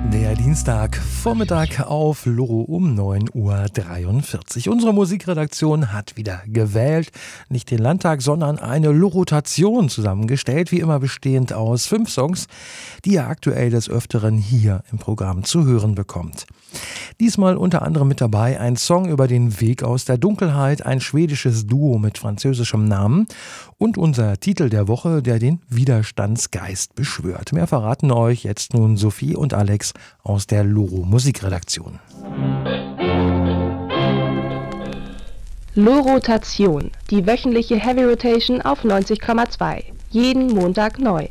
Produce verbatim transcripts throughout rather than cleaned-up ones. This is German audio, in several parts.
Der Dienstagvormittag auf Loro um neun Uhr dreiundvierzig. Unsere Musikredaktion hat wieder gewählt, nicht den Landtag, sondern eine Lorotation zusammengestellt, wie immer bestehend aus fünf Songs, die ihr aktuell des Öfteren hier im Programm zu hören bekommt. Diesmal unter anderem mit dabei ein Song über den Weg aus der Dunkelheit, ein schwedisches Duo mit französischem Namen und unser Titel der Woche, der den Widerstandsgeist beschwört. Mehr verraten euch jetzt nun Sophie und Alex aus der Loro Musikredaktion. Lorotation, die wöchentliche Heavy Rotation auf neunzig Komma zwei. Jeden Montag neu.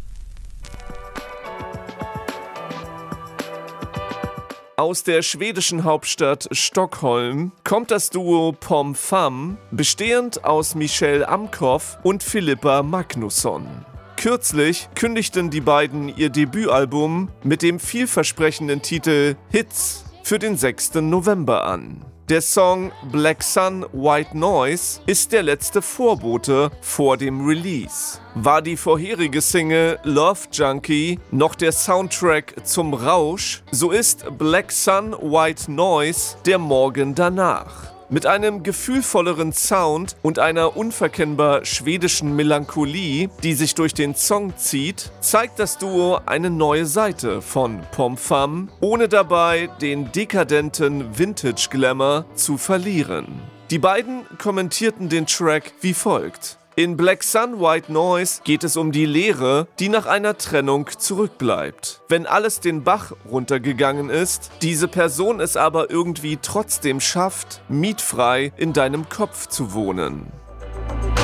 Aus der schwedischen Hauptstadt Stockholm kommt das Duo Pom Fam, bestehend aus Michelle Amkoff und Filippa Magnusson. Kürzlich kündigten die beiden ihr Debütalbum mit dem vielversprechenden Titel Hits für den sechsten November an. Der Song Black Sun, White Noise ist der letzte Vorbote vor dem Release. War die vorherige Single Love Junkie noch der Soundtrack zum Rausch, so ist Black Sun, White Noise der Morgen danach. Mit einem gefühlvolleren Sound und einer unverkennbar schwedischen Melancholie, die sich durch den Song zieht, zeigt das Duo eine neue Seite von Pom Fam, ohne dabei den dekadenten Vintage-Glamour zu verlieren. Die beiden kommentierten den Track wie folgt. In Black Sun, White Noise geht es um die Leere, die nach einer Trennung zurückbleibt. Wenn alles den Bach runtergegangen ist, diese Person es aber irgendwie trotzdem schafft, mietfrei in deinem Kopf zu wohnen.